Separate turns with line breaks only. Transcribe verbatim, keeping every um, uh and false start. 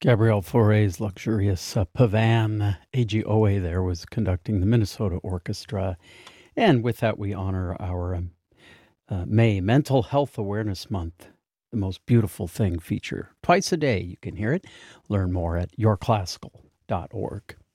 Gabrielle Fauré's luxurious uh, Pavan A G O A there was conducting the Minnesota Orchestra. And with that, we honor our um, uh, May Mental Health Awareness Month, the most beautiful thing feature. Twice a day you can hear it. Learn more at your classical dot org.